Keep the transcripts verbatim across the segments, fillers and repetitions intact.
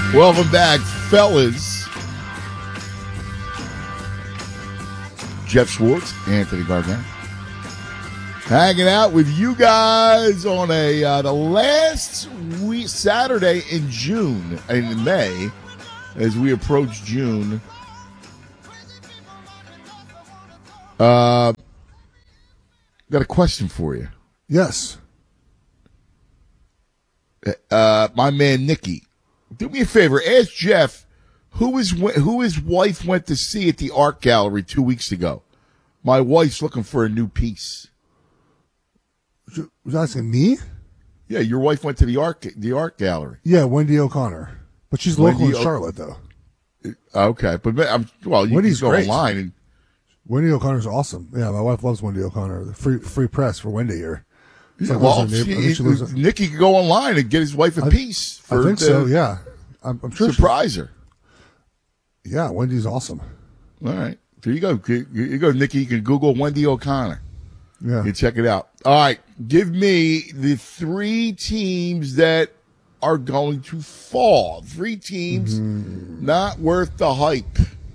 Welcome back, fellas. Jeff Schwartz, Anthony Gargano, hanging out with you guys on a uh, the last week Saturday in June, in May, as we approach June. Uh, got a question for you. Yes. Uh, my man Nicky, do me a favor. Ask Jeff who his who his wife went to see at the art gallery two weeks ago. My wife's looking for a new piece. Was you asking me? Yeah, your wife went to the art the art gallery. Yeah, Wendy O'Connor, but she's Wendy local in o- Charlotte, though. Okay, but I'm, well, you Wendy's can go great. online and Wendy O'Connor's awesome. Yeah, my wife loves Wendy O'Connor. The free free press for Wendy here. It's yeah, like well, lives in her she, neighbor- I think she lives in- Nicky could go online and get his wife a I- piece. For I think the, so. Yeah, I'm, I'm sure. she- Surprise her. yeah, Wendy's awesome. All right, there you go. You you go, Nicky. You can Google Wendy O'Connor. Yeah. You check it out. All right, give me the three teams that are going to fall. Three teams Mm-hmm. not worth the hype.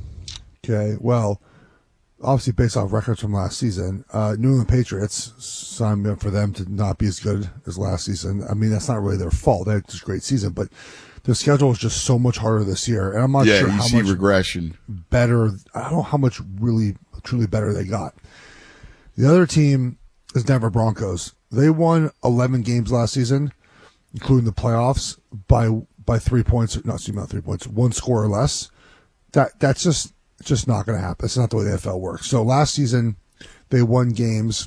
Okay. Well, obviously based off records from last season, uh, New England Patriots signed up for them to not be as good as last season. I mean, that's not really their fault. They had just a great season, but their schedule is just so much harder this year, and I'm not Yeah, sure you how see much regression. better. I don't know how much really truly better they got. The other team is Denver Broncos. They won eleven games last season, including the playoffs, by by three points. Not excuse me, not three points, one score or less. That that's just it's just not going to happen. That's not the way the N F L works. So last season, they won games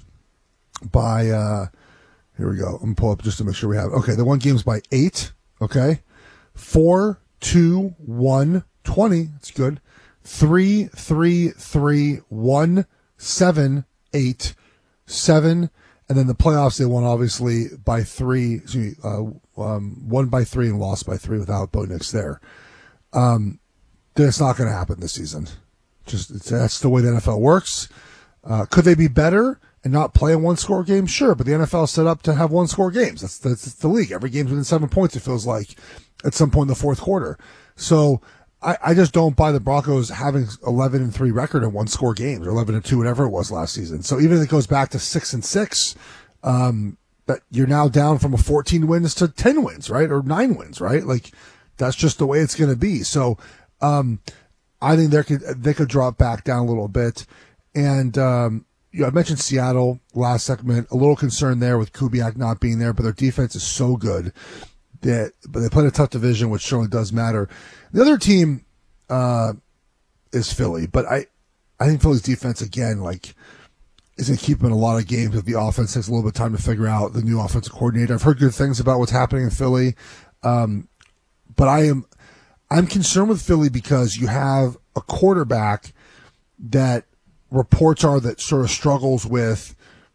by. Uh, here we go. I'm gonna pull up just to make sure we have. Okay, they won games by eight. Okay, four, two, one, twenty. That's good. Three, three, three, one, seven, eight, seven, and then the playoffs they won obviously by three. Excuse me, uh, um, won by three and lost by three without Bo Nix there. Um, that's not going to happen this season. Just it's, that's the way the N F L works. Uh, could they be better and not play a one-score game? Sure, but the N F L is set up to have one-score games. That's, that's that's the league. Every game's within seven points. It feels like at some point in the fourth quarter. So. I, I just don't buy the Broncos having eleven and three record in one score games or eleven and two, whatever it was last season. So even if it goes back to six and six, um, that you're now down from a fourteen wins to ten wins, right? Or nine wins, right? Like that's just the way it's going to be. So, um, I think they could, they could drop back down a little bit. And, um, you know, I mentioned Seattle last segment, a little concern there with Kubiak not being there, but their defense is so good. That, but they played a tough division, which certainly does matter. The other team uh, is Philly, but I, I think Philly's defense again, like, is going to keep them in a lot of games. If the offense takes a little bit of time to figure out the new offensive coordinator, I've heard good things about what's happening in Philly, um, but I am, I'm concerned with Philly because you have a quarterback that reports are that sort of struggles with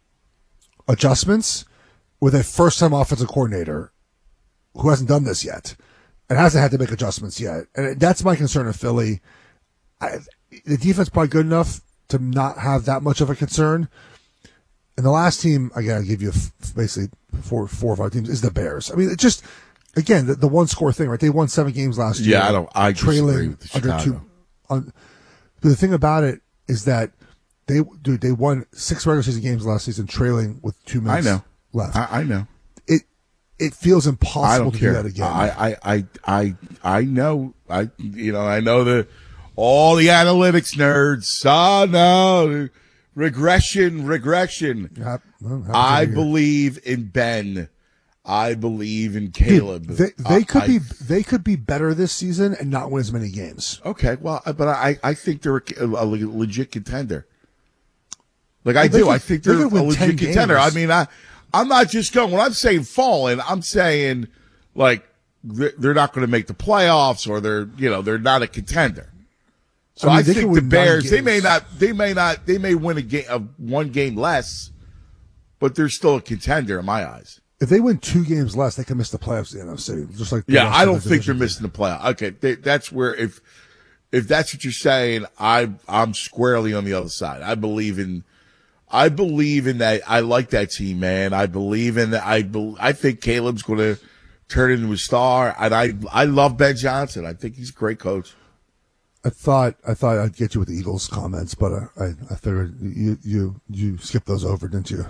adjustments with a first-time offensive coordinator who hasn't done this yet and hasn't had to make adjustments yet. And that's my concern of Philly. I, the defense probably good enough to not have that much of a concern. And the last team, I gotta give you f- basically four, four or five teams, is the Bears. I mean, it just, again, the, the one score thing, right? They won seven games last year. Yeah, I don't, I disagree trailing with under Chicago. two. On, but the thing about it is that they, dude, they won six regular season games last season, trailing with two minutes I know. left. I, I know. It feels I impossible don't to care. do that again. I, I, I, I, I know. I, you know, I know the all the analytics nerds. Oh no, regression, regression. Yep. Well, I here. believe in Ben. I believe in Caleb. Dude, they they Uh, could I- be they could be better this season and not win as many games. Okay, well, but I, I think they're a, a legit contender. Like I Well, they do, could- I think they they're a could win ten legit contender. I games. mean, I, I'm not just going. When I'm saying falling, I'm saying like they're they're not going to make the playoffs, or they're you know they're not a contender. So I I, mean, they think could the win nine Bears they may games. not they may not they may win a game of one game less, but they're still a contender in my eyes. If they win two games less, they can miss the playoffs in the N F C. Just like the Yeah, rest I of don't the think they're division. missing the playoff. Okay, they, that's where if if that's what you're saying, I I'm squarely on the other side. I believe in I believe in that. I like that team, man. I believe in that. I be, I think Caleb's going to turn into a star. And I, I love Ben Johnson. I think he's a great coach. I thought I thought I'd get you with the Eagles comments, but I I, I figured you you you skipped those over, didn't you?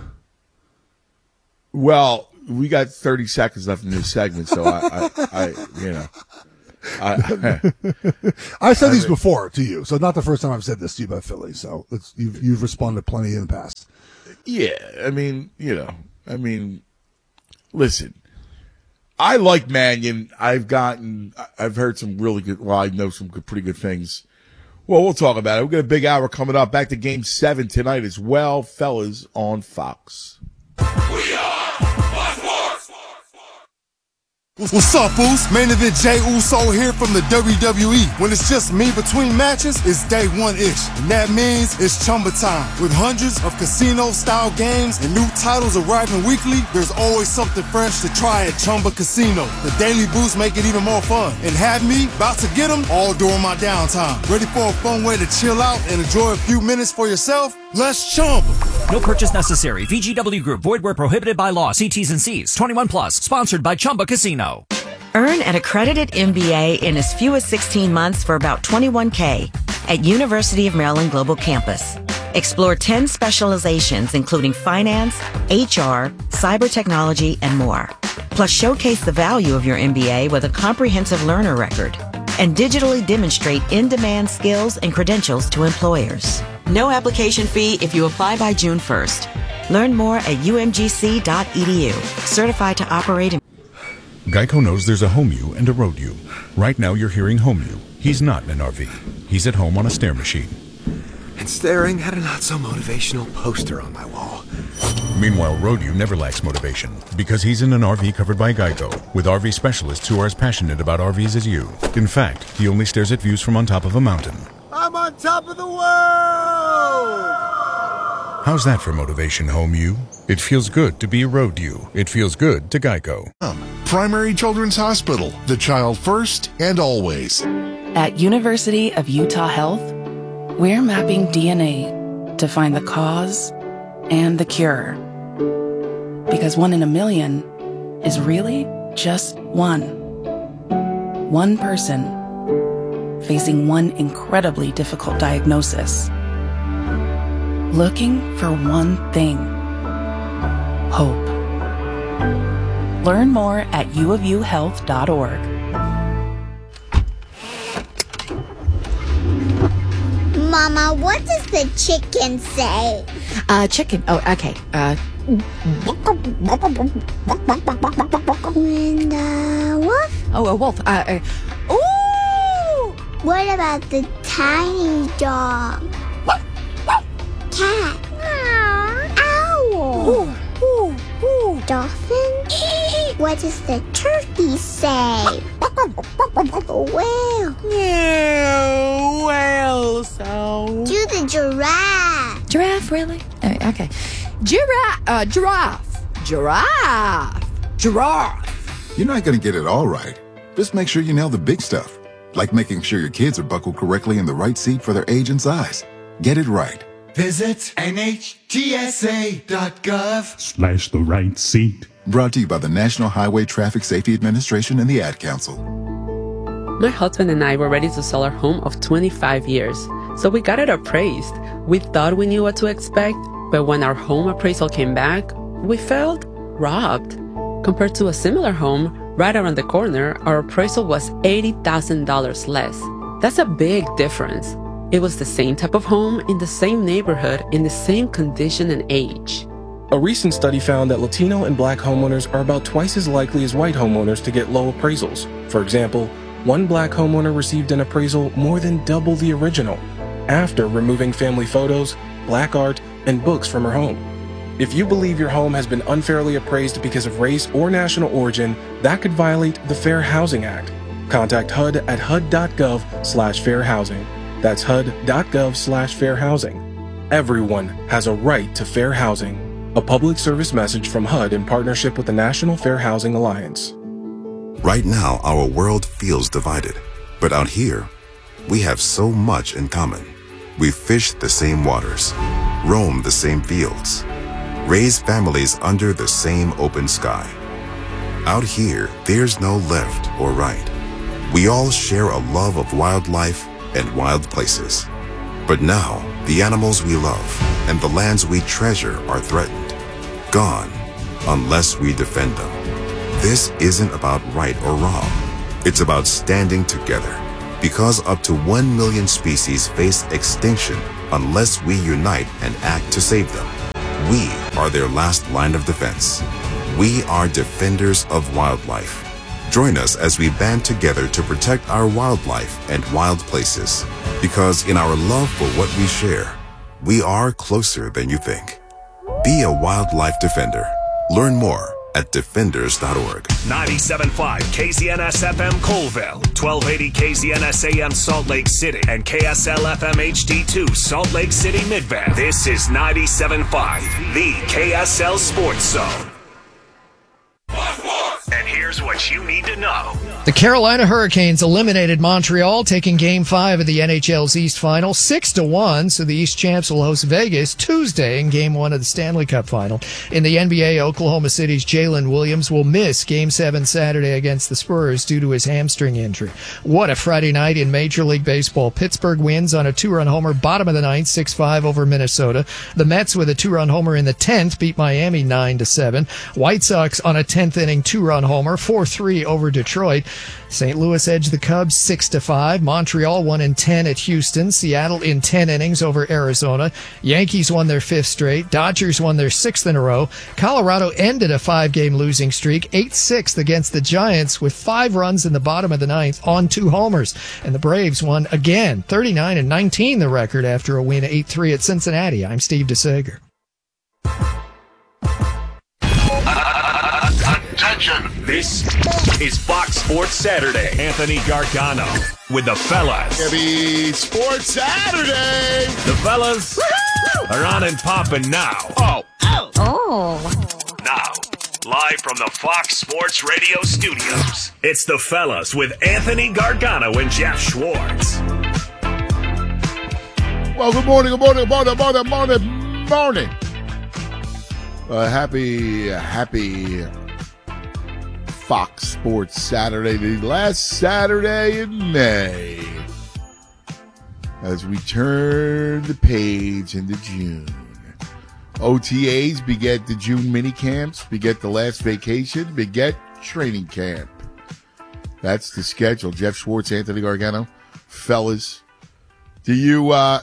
Well, we got thirty seconds left in this segment, so I, I, I you know, I, I said I these mean, before to you, so not the first time I've said this to you about Philly. So it's, you've you've responded plenty in the past. Yeah, I mean, you know, I mean, listen, I like Mannion. I've gotten, I've heard some really good. Well, I know some good, pretty good things. Well, we'll talk about it. We've got a big hour coming up. Back to Game Seven tonight as well, fellas, on Fox. We are Fox Sports. What's up, Foos? Main event Jey Uso here from the W W E. When it's just me between matches, it's day one-ish. And that means it's Chumba time. With hundreds of casino-style games and new titles arriving weekly, there's always something fresh to try at Chumba Casino. The daily boosts make it even more fun. And have me about to get them all during my downtime. Ready for a fun way to chill out and enjoy a few minutes for yourself? Let's Chumba. No purchase necessary. V G W Group. Void where prohibited by law. See T's and C's. twenty-one plus. Sponsored by Chumba Casino. Earn an accredited M B A in as few as sixteen months for about twenty-one K at University of Maryland Global Campus. Explore ten specializations including finance, H R, cyber technology, and more. Plus showcase the value of your M B A with a comprehensive learner record and digitally demonstrate in-demand skills and credentials to employers. No application fee if you apply by June first. Learn more at U M G C dot E D U. Certified to operate in Geico knows there's a home you and a road you. Right now you're hearing home you. He's not in an R V. He's at home on a stair machine. And staring at a not-so-motivational poster on my wall. Meanwhile, road you never lacks motivation because he's in an R V covered by Geico with R V specialists who are as passionate about R Vs as you. In fact, he only stares at views from on top of a mountain. I'm on top of the world! How's that for motivation, home you? It feels good to be a road you. It feels good to Geico. Primary Children's Hospital, the child first and always. At University of Utah Health, we're mapping D N A to find the cause and the cure. Because one in a million is really just one. One person facing one incredibly difficult diagnosis. Looking for one thing. Hope. Learn more at u of u health dot org. Mama, what does the chicken say? Uh, chicken. Oh, okay. Uh. And, uh, wolf? Oh, a wolf. Uh, uh. Ooh! What about the tiny dog? Cat? Owl? Ooh, ooh, ooh. Dolphin? What does the turkey say? Whale? Yeah, whale sound. Do the giraffe. Giraffe, really? Uh, okay. Giraffe. Uh, giraffe. Giraffe. Giraffe. You're not going to get it all right. Just make sure you nail the big stuff, like making sure your kids are buckled correctly in the right seat for their age and size. Get it right. Visit N H T S A dot gov slash the right seat. Brought to you by the National Highway Traffic Safety Administration and the Ad Council. My husband and I were ready to sell our home of twenty-five years, so we got it appraised. We thought we knew what to expect, but when our home appraisal came back, we felt robbed. Compared to a similar home right around the corner, our appraisal was eighty thousand dollars less. That's a big difference. It was the same type of home in the same neighborhood in the same condition and age. A recent study found that Latino and Black homeowners are about twice as likely as white homeowners to get low appraisals. For example, one Black homeowner received an appraisal more than double the original after removing family photos, Black art, and books from her home. If you believe your home has been unfairly appraised because of race or national origin, that could violate the Fair Housing Act. Contact H U D at H U D dot gov slash fair housing. That's H U D dot gov slash fair housing. Everyone has a right to fair housing. A public service message from H U D in partnership with the National Fair Housing Alliance. Right now, our world feels divided. But out here, we have so much in common. We fish the same waters, roam the same fields, raise families under the same open sky. Out here, there's no left or right. We all share a love of wildlife and wild places. But now, the animals we love and the lands we treasure are threatened, gone, unless we defend them. This isn't about right or wrong. It's about standing together, because up to one million species face extinction unless we unite and act to save them. We are their last line of defense. We are defenders of wildlife. Join us as we band together to protect our wildlife and wild places. Because in our love for what we share, we are closer than you think. Be a wildlife defender. Learn more at defenders dot org. ninety-seven point five K Z N S F M Colville, twelve eighty K Z N S A M Salt Lake City, and K S L F M H D two Salt Lake City Midvale. This is ninety-seven point five, the K S L Sports Zone. And here's what you need to know. The Carolina Hurricanes eliminated Montreal, taking Game five of the N H L's East Final six to one, so the East Champs will host Vegas Tuesday in Game one of the Stanley Cup Final. In the N B A, Oklahoma City's Jalen Williams will miss Game seven Saturday against the Spurs due to his hamstring injury. What a Friday night in Major League Baseball. Pittsburgh wins on a two-run homer, bottom of the ninth, six five over Minnesota. The Mets with a two-run homer in the tenth beat Miami nine to seven. White Sox on a tenth inning two-run homer, four three over Detroit. Saint Louis edged the Cubs six to five. Montreal won in ten at Houston. Seattle in ten innings over Arizona. Yankees won their fifth straight. Dodgers won their sixth in a row. Colorado ended a five-game losing streak, eight six against the Giants with five runs in the bottom of the ninth on two homers. And the Braves won again, thirty-nine and nineteen the record after a win eight three at Cincinnati. I'm Steve DeSager. Attention! This is Fox Sports Saturday. Anthony Gargano with the fellas. Happy Sports Saturday! The fellas Woo-hoo! Are on and popping now. Oh. Oh. Oh. Now, live from the Fox Sports Radio studios, it's the fellas with Anthony Gargano and Jeff Schwartz. Well, good morning, good morning, good morning, morning, morning, morning. Uh, happy, happy Fox Sports Saturday, the last Saturday in May, as we turn the page into June. O T As beget the June mini camps, beget the last vacation, beget training camp. That's the schedule. Jeff Schwartz, Anthony Gargano, fellas. Do you uh,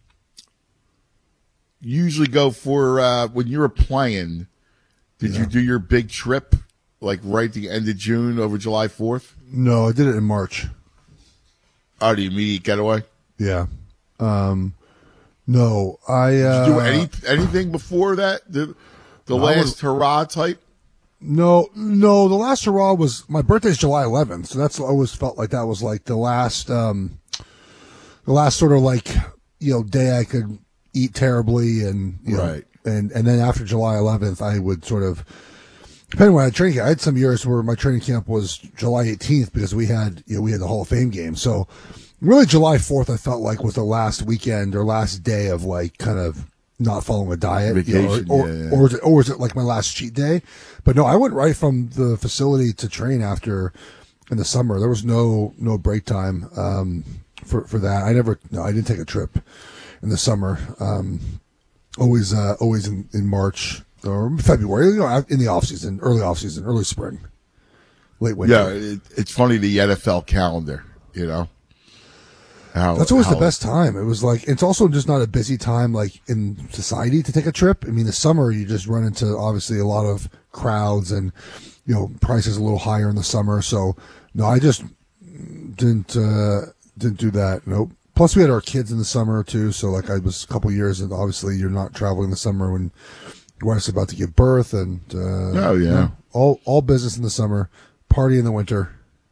usually go for uh, when you were playing? Did yeah. you do your big trip? Like right at the end of June over July fourth? No, I did it in March. Oh, do you immediate getaway? Yeah. Um, no, I... Uh, Did you do any, anything before that? The, the no, last was, hurrah type? No, no, the last hurrah was... My birthday's July eleventh, so that's I always felt like that was like the last... Um, the last sort of like, you know, day I could eat terribly and... You right. know, and, and then after July eleventh, I would sort of... Depending on when I had training camp, I had some years where my training camp was July eighteenth because we had, you know, we had the Hall of Fame game. So really July fourth, I felt like was the last weekend or last day of like kind of not following a diet. Vacation, you know, or, yeah, yeah. or, or, was it, or was it like my last cheat day? But no, I went right from the facility to train after in the summer. There was no, no break time, um, for, for that. I never, no, I didn't take a trip in the summer. Um, always, uh, always in, in March. Or February, you know, in the off season, early off season, early spring, late winter. Yeah, it, it's funny the N F L calendar, you know. How, That's always how, the best time. It was like it's also just not a busy time like in society to take a trip. I mean, the summer you just run into obviously a lot of crowds and you know prices a little higher in the summer. So no, I just didn't uh, didn't do that. Nope. Plus we had our kids in the summer too. So like I was a couple years and obviously you're not traveling in the summer when. Wife's about to give birth, and uh, oh yeah, you know, all all business in the summer, party in the winter,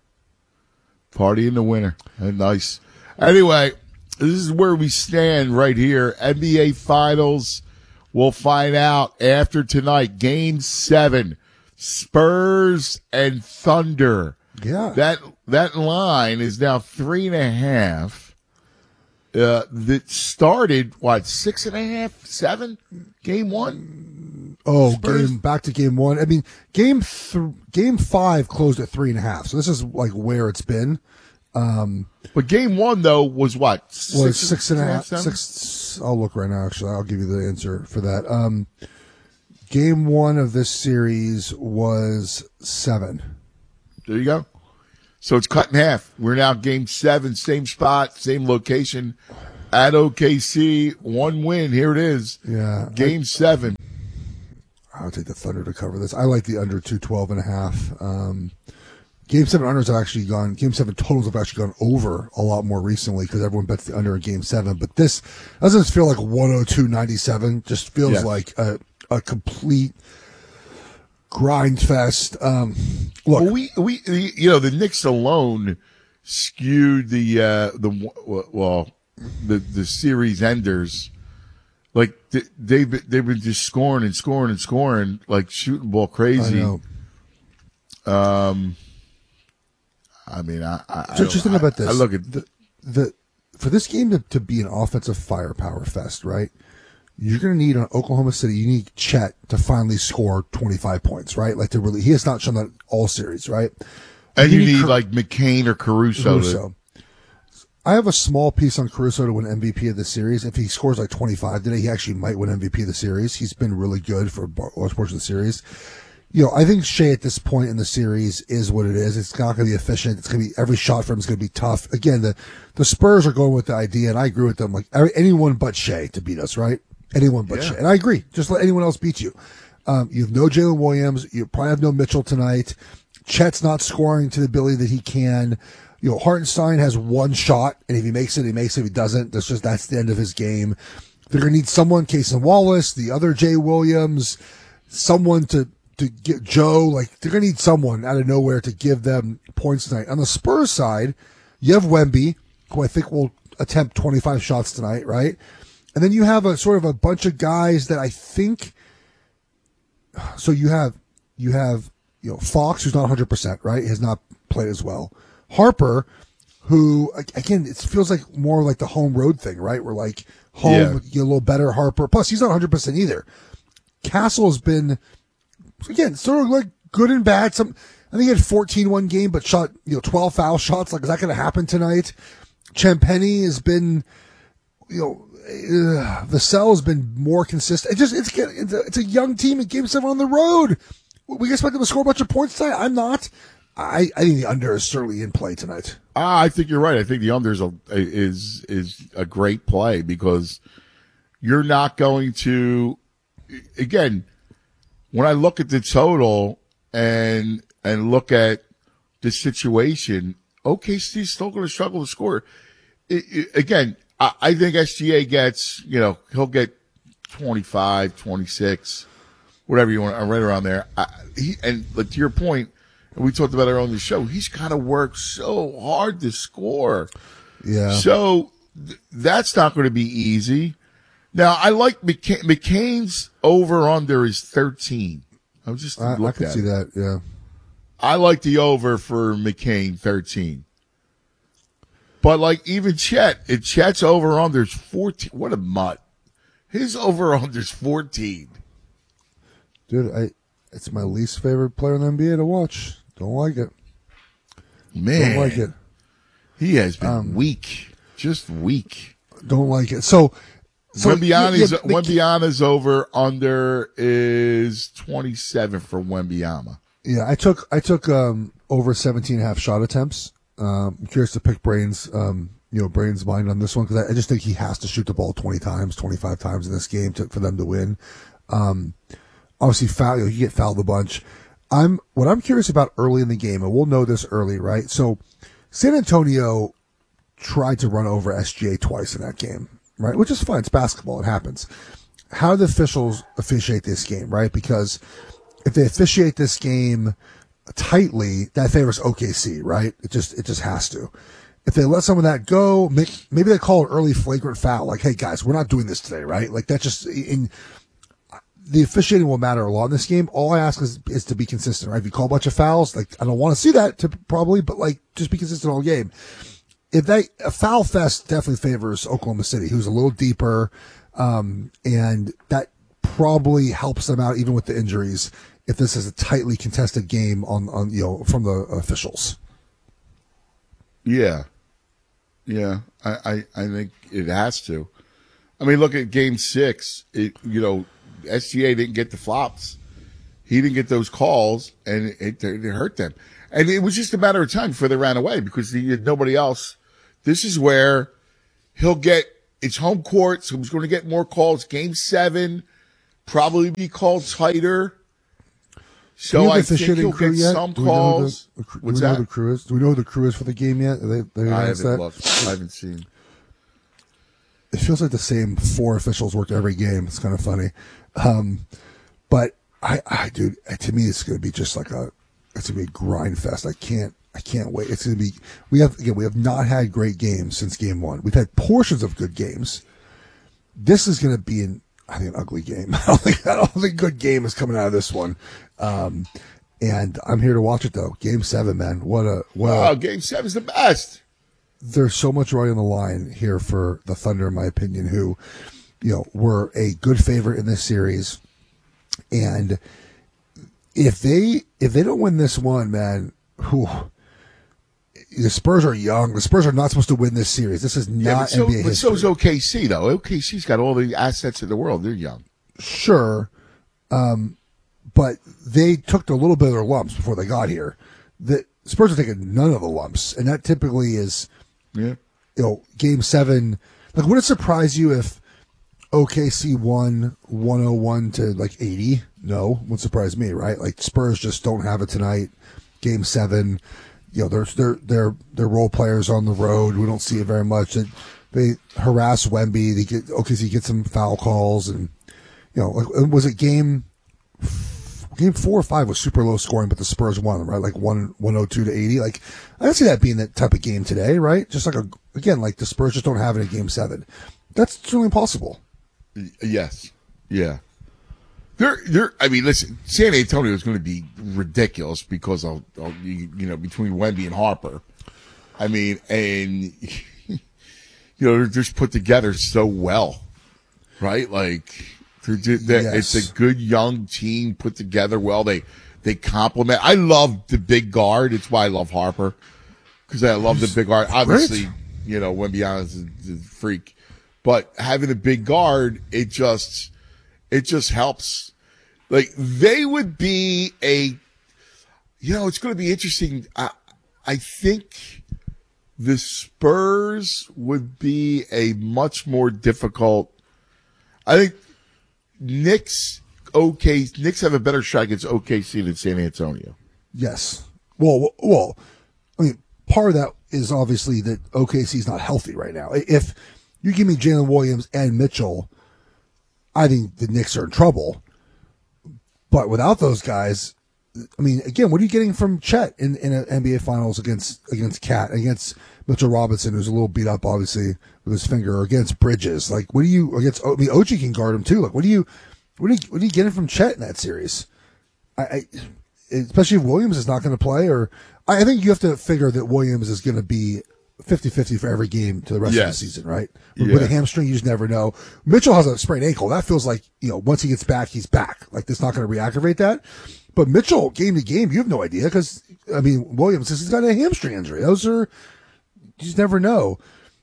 party in the winter. Nice. Anyway, this is where we stand right here. N B A Finals. We'll find out after tonight. Game seven, Spurs and Thunder. Yeah, that that line is now three and a half. Uh, that started what six and a half, seven, game one. Oh, Spurs? game back to game one. I mean, game th- game five closed at three and a half. So this is like where it's been. Um, but game one though was what? Was six, six and a half. seven? Six. I'll look right now. Actually, I'll give you the answer for that. Um, game one of this series was seven. There you go. So it's cut in half. We're now game seven, same spot, same location at O K C. One win. Here it is. Yeah. Game I, seven. I'll take the Thunder to cover this. I like the under two twelve and a half. Um, game seven unders have actually gone, game seven totals have actually gone over a lot more recently because everyone bets the under in game seven. But this doesn't feel like one oh two ninety-seven. Just feels yes. like a, a complete grind fest. Um, look, well, we we you know the Knicks alone skewed the uh, the well the the series enders, like they've they've been just scoring and scoring and scoring, like shooting ball crazy. I know. Um, I mean, I, I just, just think about this. I look at the the for this game to, to be an offensive firepower fest, right? You're going to need on Oklahoma City, you need Chet to finally score twenty-five points, right? Like to really, he has not shown that all series, right? And you, you need, need Car- like McCain or Caruso. Caruso. To- I have a small piece on Caruso to win M V P of the series. If he scores like twenty-five today, he actually might win M V P of the series. He's been really good for a large portion of the series. You know, I think Shea at this point in the series is what it is. It's not going to be efficient. It's going to be, every shot for him is going to be tough. Again, the, the Spurs are going with the idea, and I agree with them, like anyone but Shea to beat us, right? Anyone but yeah. Shea. And I agree. Just let anyone else beat you. Um, you have no Jalen Williams. You probably have no Mitchell tonight. Chet's not scoring to the ability that he can. You know, Hartenstein has one shot, and if he makes it, he makes it. If he doesn't, that's just, that's the end of his game. They're going to need someone, Cason Wallace, the other Jay Williams, someone to, to get Joe. Like, they're going to need someone out of nowhere to give them points tonight. On the Spurs side, you have Wemby, who I think will attempt twenty-five shots tonight, right? And then you have a sort of a bunch of guys that I think, so you have, you have, you know, Fox, who's not one hundred percent, right? Has not played as well. Harper, who, again, it feels like more like the home road thing, right? We're like home, yeah. you get a little better Harper. Plus, he's not one hundred percent either. Castle has been, again, sort of like good and bad. Some, I think he had fourteen one game, but shot, you know, twelve foul shots. Like, is that going to happen tonight? Champagny has been, you know, uh, Vassell has been more consistent. It just, it's, it's a, it's a young team in game seven on the road. We expect them to score a bunch of points tonight. I'm not. I, I think the under is certainly in play tonight. Ah, I think you're right. I think the under is a, is, is a great play because you're not going to, again, when I look at the total and, and look at the situation, O K C's still going to struggle to score. It, it, again, I, I think S G A gets, you know, he'll get twenty-five, twenty-six, whatever you want, right around there. I, he, and like to your point, and we talked about it on the show, he's kind of worked so hard to score. Yeah. So th- that's not going to be easy. Now, I like McCain, McCain's over-under is thirteen. I was just I, I can see it. that, yeah. I like the over for McCain, thirteen. But like even Chet, if Chet's over-under is fourteen. What a mutt. His over-under is fourteen. Dude, I it's my least favorite player in the N B A to watch. Don't like it. Man. Don't like it. He has been um, weak. Just weak. Don't like it. So, so Wembyama's, yeah, yeah, Wembyama's over-under is twenty-seven for Wembyama. Yeah, I took I took um, over seventeen and a half shot attempts. Um, I'm curious to pick Brain's, um, you know, Brain's mind on this one because I, I just think he has to shoot the ball twenty times, twenty-five times in this game to, for them to win. Um, obviously, foul, you know, you get fouled a bunch. I'm what I'm curious about early in the game, and we'll know this early, right? So, San Antonio tried to run over S G A twice in that game, right? Which is fine. It's basketball. It happens. How do the officials officiate this game, right? Because if they officiate this game tightly, that favors O K C, right? It just, it just has to. If they let some of that go, maybe they call an early flagrant foul. Like, hey guys, we're not doing this today, right? Like that just, in the officiating will matter a lot in this game. All I ask is, is to be consistent, right? If you call a bunch of fouls, like I don't want to see that to probably, but like just be consistent all game. If they, a foul fest definitely favors Oklahoma City, who's a little deeper, um, and that probably helps them out even with the injuries if this is a tightly contested game on, on you know from the officials. Yeah, yeah, I, I, I think it has to. I mean, look at Game Six. It, you know, S G A didn't get the flops. He didn't get those calls, and it, it, it hurt them. And it was just a matter of time before they ran away because he had nobody else. This is where he'll get. It's home court, so he's going to get more calls. Game Seven probably be called tighter. So I think he'll get yet? some do calls. We know the, do What's we know that? the crew is? Do we know who the crew is for the game yet? They, they I announced haven't that? looked. I haven't seen. It feels like the same four officials work every game. It's kind of funny. Um, but I, I, dude, to me, it's going to be just like a, it's going to be a grind fest. I can't, I can't wait. It's going to be, we have, again, we have not had great games since game one. We've had portions of good games. This is going to be an, I think, an ugly game. I don't think, I don't think good game is coming out of this one. Um, and I'm here to watch it though. Game seven, man. What a, well, oh, game seven's the best. There's so much right on the line here for the Thunder, in my opinion, who, you know, were a good favorite in this series. And if they, if they don't win this one, man, whew, the Spurs are young. The Spurs are not supposed to win this series. This is Yeah, but not so, N B A but history. so is O K C though. O K C's got all the assets in the world. They're young. Sure. Um, but they took a little bit of their lumps before they got here. The Spurs are taking none of the lumps. And that typically is, yeah, you know, game seven. Like, would it surprise you if O K C won one oh one to like eighty? No, wouldn't surprise me, right? Like, Spurs just don't have it tonight. Game seven, you know, they're, they're, they're, they're role players on the road. We don't see it very much. They, they harass Wemby. They get, O K C gets some foul calls. And, you know, like, was it game, game four or five was super low scoring, but the Spurs won, right? Like one, one oh two to eighty. Like, I don't see that being that type of game today, right? Just like a, again, like the Spurs just don't have it in game seven. That's certainly possible. Yes. Yeah. They're, they're, I mean, listen, San Antonio is going to be ridiculous because of, of, you know, between Wemby and Harper. I mean, and, you know, they're just put together so well, right? Like, they're, they're, Yes. it's a good young team put together well. They, they complement. I love the big guard. It's why I love Harper. Because I love the big guard. Obviously, Great. you know, Wemby is a, is a freak. But having a big guard, it just, it just helps. Like, they would be a, you know, it's going to be interesting. I, I think the Spurs would be a much more difficult, I think Knicks, OK, Knicks have a better shot against O K C than San Antonio. Yes. Well, well, I mean, part of that is obviously that O K C is not healthy right now. If you give me Jalen Williams and Mitchell, I think the Knicks are in trouble. But without those guys, I mean, again, what are you getting from Chet in, in an N B A Finals against against Cat, against Mitchell Robinson, who's a little beat up, obviously, with his finger, or against Bridges? Like, what do you against? I mean, O G can guard him too. Like, what do you, what do you, what are you getting from Chet in that series? I, I especially if Williams is not going to play, or I think you have to figure that Williams is going to be fifty-fifty for every game to the rest Yes. of the season, right? With, Yeah. with a hamstring, you just never know. Mitchell has a sprained ankle. That feels like, you know, once he gets back, he's back. Like, that's not going to reactivate that. But Mitchell, game to game, you have no idea because, I mean, Williams, he's got a hamstring injury. Those are, you just never know.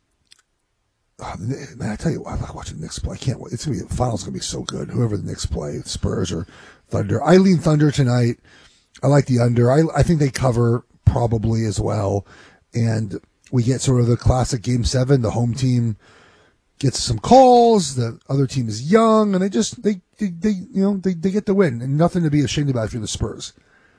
Oh, man, I tell you what, I like watching the Knicks play. I can't wait. It's going to be, the finals going to be so good. Whoever the Knicks play, Spurs or Thunder. I lean Thunder tonight. I like the under. I, I think they cover probably as well. And we get sort of the classic game seven. The home team gets some calls. The other team is young, and they just they they, they you know they, they get the win, and nothing to be ashamed about if you're the Spurs.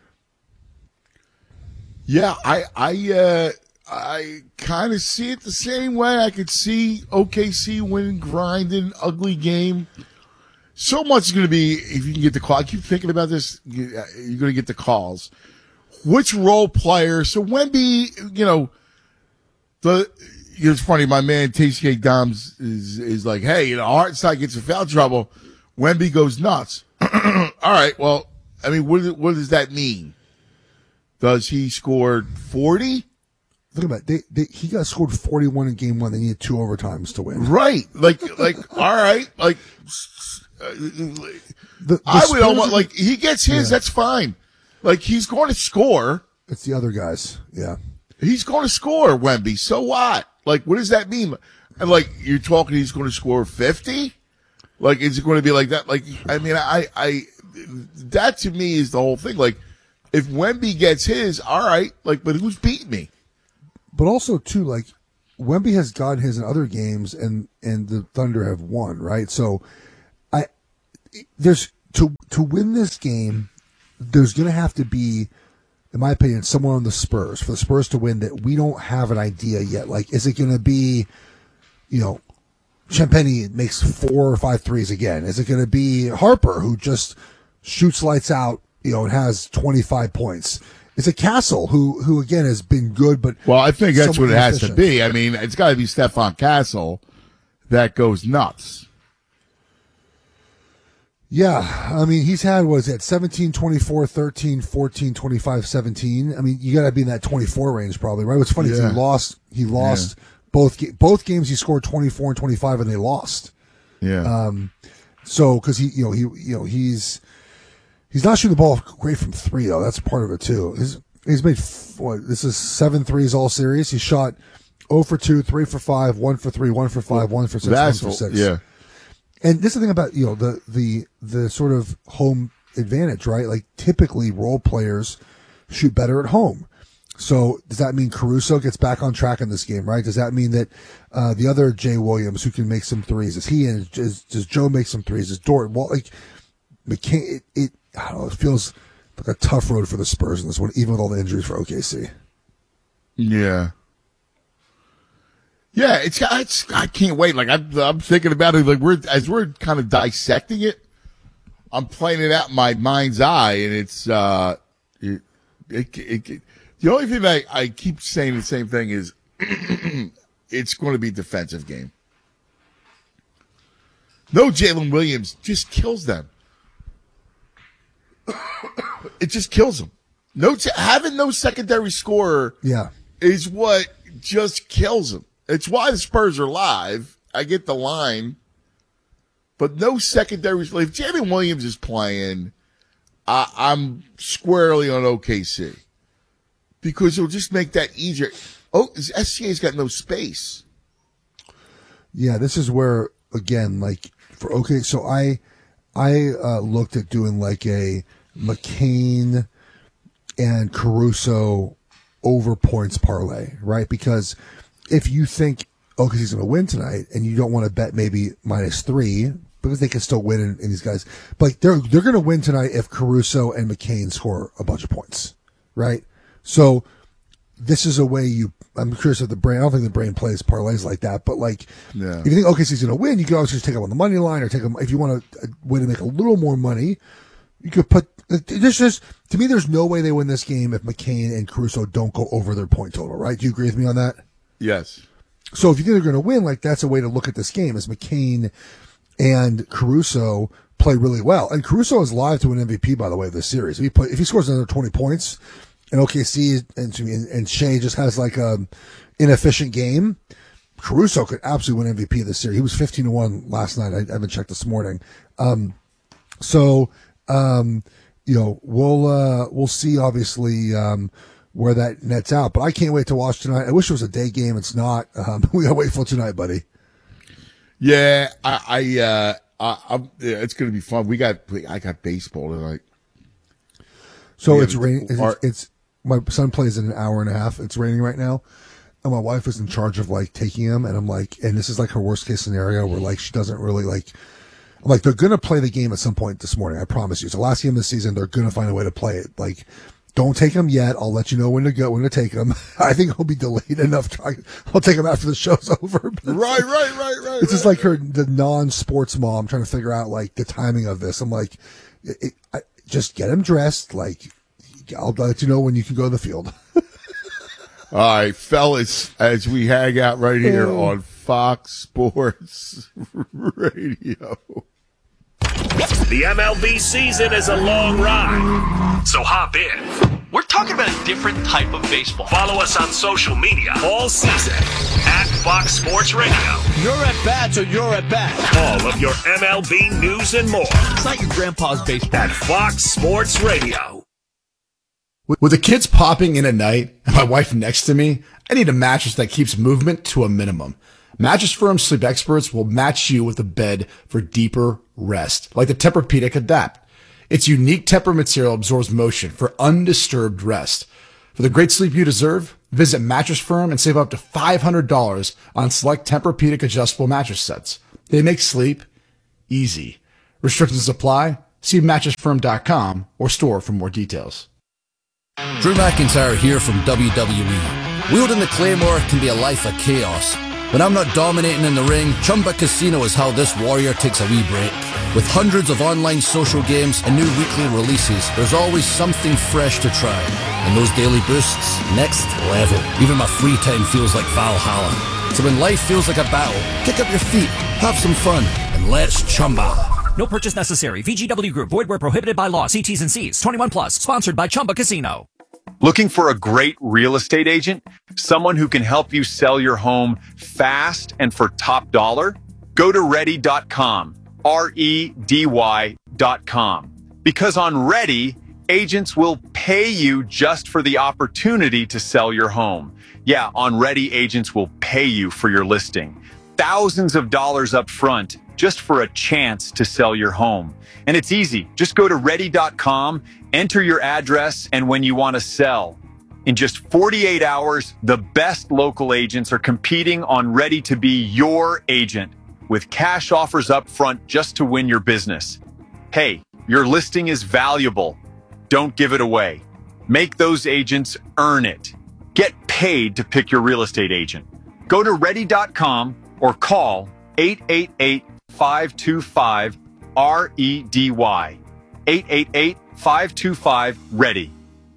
Yeah, I I uh, I kind of see it the same way. I could see O K C winning, grinding, ugly game. So much is going to be if you can get the call. I keep thinking about this. you- You're going to get the calls. Which role player? So Wemby, you know, the it's funny. My man T C K Doms is is like, hey, you know, Hartenstein gets in foul trouble. Wemby goes nuts. All right, well, I mean, what what does that mean? Does he score forty? think about it. They, they, he got scored forty-one in game one. They needed two overtimes to win. Right. Like, like, all right. Like, uh, The, the I would Spurs almost, are- like, he gets his, Yeah. that's fine. Like, he's going to score. It's the other guys. Yeah. He's going to score, Wemby. So what? Like, what does that mean? And, like, you're talking he's going to score fifty? Like, is it going to be like that? Like, I mean, I, I, that to me is the whole thing. Like, if Wemby gets his, all right. Like, but who's beating me? But also, too, like, Wemby has gotten his in other games, and, and the Thunder have won, right? So, I there's to to win this game, there's going to have to be, in my opinion, someone on the Spurs, for the Spurs to win that we don't have an idea yet. Like, is it going to be, you know, Champagny makes four or five threes again? Is it going to be Harper, who just shoots lights out, you know, and has twenty-five points? Is it Castle, who, who again has been good, but Well, I think that's somewhat what it has to inefficient? be. I mean, it's got to be Stephon Castle that goes nuts. Yeah, I mean, he's had, what is it, seventeen, twenty-four, thirteen, fourteen, twenty-five, seventeen. I mean, you got to be in that twenty-four range probably, right? What's funny is Yeah. he lost, he lost both, ga- both games he scored twenty-four and twenty-five and they lost. Yeah. Um, so, cause he, you know, he, you know, he's, he's not shooting the ball great from three though. That's part of it too. He's, he's made, f- what, this is seven threes all series. He shot zero for two, three for five, one for three, one for five, one for six, That's one for what- six. yeah. And this is the thing about, you know, the, the, the sort of home advantage, right? Like typically role players shoot better at home. So does that mean Caruso gets back on track in this game, right? Does that mean that, uh, the other Jay Williams who can make some threes, is he in, is, does Joe make some threes? Is Dort, well, like, McCain, it, it, I don't know, it feels like a tough road for the Spurs in this one, even with all the injuries for O K C. Yeah. Yeah, it's, it's I can't wait. Like I'm, I'm thinking about it. Like we're as we're kind of dissecting it, I'm playing it out in my mind's eye, and it's uh, it, it, it, it the only thing that I, I keep saying the same thing is it's going to be defensive game. No, Jalen Williams just kills them. It just kills them. No, having no secondary scorer, Yeah. is what just kills them. It's why the Spurs are live. I get the line, but no secondary. If Jalen Williams is playing, I, I'm squarely on O K C because it'll just make that easier. Oh, S C A's got no space. Yeah, this is where, again, like, for okay, so I I uh, looked at doing like a McCain and Caruso over points parlay, right? Because if you think O K C's going to win tonight and you don't want to bet maybe minus three, because they can still win in, in these guys, but like they're they're going to win tonight if Caruso and McCain score a bunch of points, right? So this is a way you. I'm curious if the brain. I don't think the brain plays parlays like that, but like, Yeah. if you think O K C's going to win, you can always just take them on the money line, or take them if you want a, a way to make a little more money. You could put this just to me. There's no way they win this game if McCain and Caruso don't go over their point total. Right? Do you agree with me on that? Yes. So if you think they're going to win, like that's a way to look at this game. Is McCain and Caruso play really well, and Caruso is live to win M V P by the way of this series. If he play, if he scores another twenty points, and O K C and and Shea just has like a inefficient game, Caruso could absolutely win M V P of this series. He was fifteen to one last night. I, I haven't checked this morning. Um, so um, you know we'll uh, we'll see obviously. Um, where that nets out. But I can't wait to watch tonight. I wish it was a day game. It's not. Um, we gotta wait for tonight, buddy. Yeah, I, I, uh, I I'm, yeah, it's going to be fun. We got, I got baseball tonight. So We it's have- raining. It's, our- it's my son plays in an hour and a half. It's raining right now. And my wife is in charge of like taking him. And I'm like, and this is like her worst case scenario where like she doesn't really like, I'm like, they're going to play the game at some point this morning. I promise you. It's the last game of the season. They're going to find a way to play it. Like, don't take him yet. I'll let you know when to go, when to take him. I think he'll be delayed enough. To, I'll take him after the show's over. But Right, right, right, right. it's just like her, the non-sports mom trying to figure out like the timing of this. I'm like, it, it, I, just get him dressed. Like, I'll let you know when you can go to the field. All right, fellas, as we hang out right here on Fox Sports Radio. The M L B season is a long ride, so hop in. We're talking about a different type of baseball. Follow us on social media all season at Fox Sports Radio. You're at bats or you're at bat. All of your M L B news and more. It's not your grandpa's baseball. At Fox Sports Radio. With the kids popping in at night and my wife next to me, I need a mattress that keeps movement to a minimum. Mattress Firm Sleep Experts will match you with a bed for deeper rest, like the Tempur-Pedic Adapt. Its unique Tempur material absorbs motion for undisturbed rest. For the great sleep you deserve, visit Mattress Firm and save up to five hundred dollars on select Tempur-Pedic adjustable mattress sets. They make sleep easy. Restrictions apply. See mattress firm dot com or store for more details. Drew McIntyre here from W W E. Wielding the Claymore can be a life of chaos. When I'm not dominating in the ring, Chumba Casino is how this warrior takes a wee break. With hundreds of online social games and new weekly releases, there's always something fresh to try. And those daily boosts, next level. Even my free time feels like Valhalla. So when life feels like a battle, kick up your feet, have some fun, and let's chumba. No purchase necessary. V G W Group. Void where prohibited by law. See T's and C's. twenty-one plus. Sponsored by Chumba Casino. Looking for a great real estate agent? Someone who can help you sell your home fast and for top dollar? Go to ready dot com. R E D Y dot com. Because on Ready, agents will pay you just for the opportunity to sell your home. Yeah, on Ready, agents will pay you for your listing. Thousands of dollars up front just for a chance to sell your home. And it's easy. Just go to ready dot com, enter your address, and when you want to sell. In just forty-eight hours, the best local agents are competing on Ready to be your agent with cash offers up front just to win your business. Hey, your listing is valuable. Don't give it away. Make those agents earn it. Get paid to pick your real estate agent. Go to ready dot com or call eight eight eight, five two five, R E D Y. eight eight eight, five two five, READY.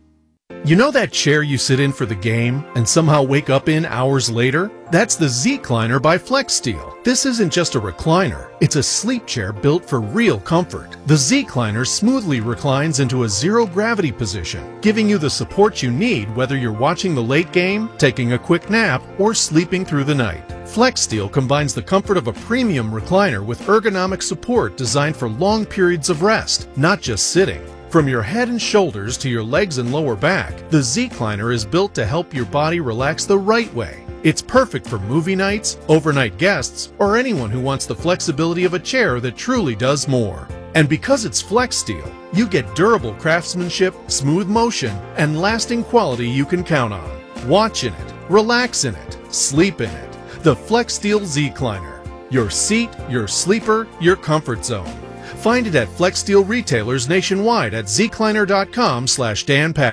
You know that chair you sit in for the game and somehow wake up in hours later? That's the Z-Cliner by FlexSteel. This isn't just a recliner. It's a sleep chair built for real comfort. The Z-Cliner smoothly reclines into a zero-gravity position, giving you the support you need whether you're watching the late game, taking a quick nap, or sleeping through the night. FlexSteel combines the comfort of a premium recliner with ergonomic support designed for long periods of rest, not just sitting. From your head and shoulders to your legs and lower back, the Z-Cliner is built to help your body relax the right way. It's perfect for movie nights, overnight guests, or anyone who wants the flexibility of a chair that truly does more. And because it's FlexSteel, you get durable craftsmanship, smooth motion, and lasting quality you can count on. Watch in it, relax in it, sleep in it. The FlexSteel Z-Cliner. Your seat, your sleeper, your comfort zone. Find it at FlexSteel retailers nationwide at zcliner dot com slash Dan Pat.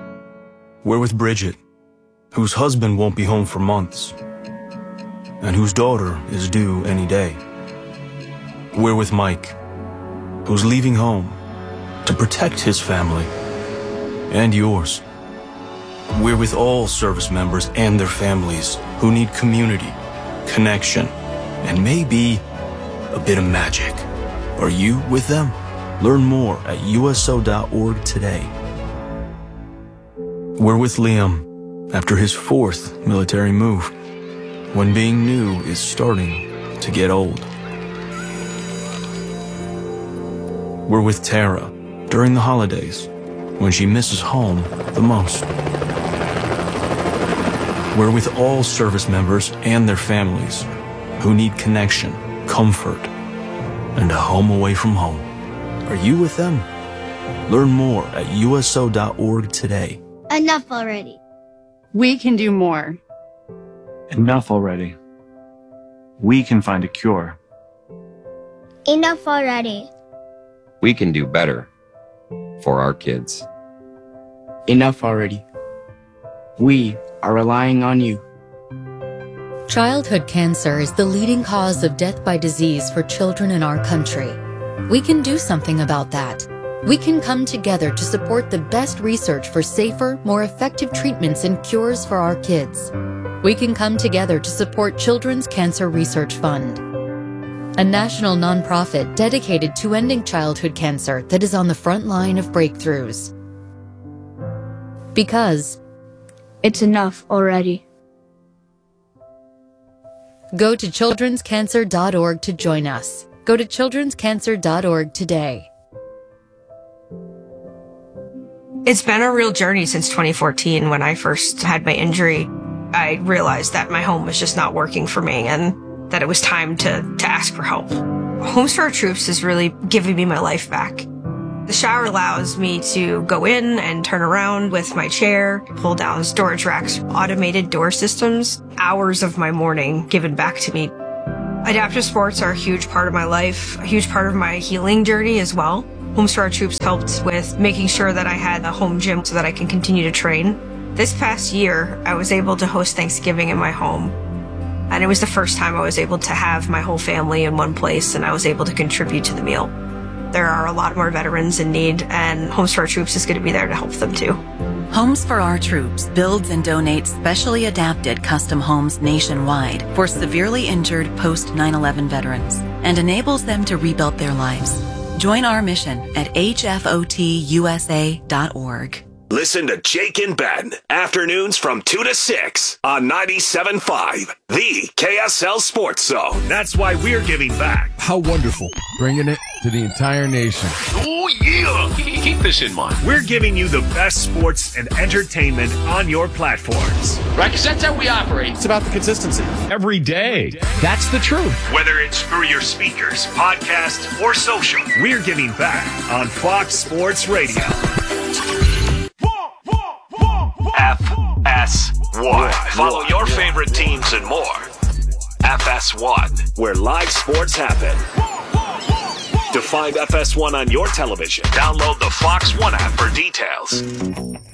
We're with Bridget, whose husband won't be home for months, and whose daughter is due any day. We're with Mike, who's leaving home to protect his family and yours. We're with all service members and their families who need community, connection, and maybe a bit of magic. Are you with them? Learn more at U S O dot org today. We're with Liam after his fourth military move, when being new is starting to get old. We're with Tara during the holidays, when she misses home the most. We're with all service members and their families who need connection, comfort, and a home away from home. Are you with them? Learn more at U S O dot org today. Enough already. We can do more. Enough already. We can find a cure. Enough already. We can do better for our kids. Enough already. We are relying on you. Childhood cancer is the leading cause of death by disease for children in our country. We can do something about that. We can come together to support the best research for safer, more effective treatments and cures for our kids. We can come together to support Children's Cancer Research Fund. a national nonprofit dedicated to ending childhood cancer that is on the front line of breakthroughs. Because it's enough already. Go to children's cancer dot org to join us. Go to children's cancer dot org today. It's been a real journey since twenty fourteen when I first had my injury. I realized that my home was just not working for me and that it was time to, to ask for help. Homes for Our Troops is really giving me my life back. The shower allows me to go in and turn around with my chair, pull down storage racks, automated door systems, hours of my morning given back to me. Adaptive sports are a huge part of my life, a huge part of my healing journey as well. Homes for Our Troops helped with making sure that I had a home gym so that I can continue to train. This past year, I was able to host Thanksgiving in my home. And it was the first time I was able to have my whole family in one place and I was able to contribute to the meal. There are a lot more veterans in need and Homes for Our Troops is going to be there to help them too. Homes for Our Troops builds and donates specially adapted custom homes nationwide for severely injured post nine eleven veterans and enables them to rebuild their lives. Join our mission at H F O T U S A dot org. Listen to Jake and Ben, afternoons from two to six on ninety-seven point five, the K S L Sports Zone. That's why we're giving back. How wonderful. Bringing it to the entire nation. Oh, yeah. Keep this in mind. We're giving you the best sports and entertainment on your platforms. Right, because that's how we operate. It's about the consistency. Every day. That's the truth. Whether it's through your speakers, podcast, or social, we're giving back on Fox Sports Radio. F S one. Follow your favorite teams and more. F S one, where live sports happen. To find F S one on your television, download the Fox One app for details.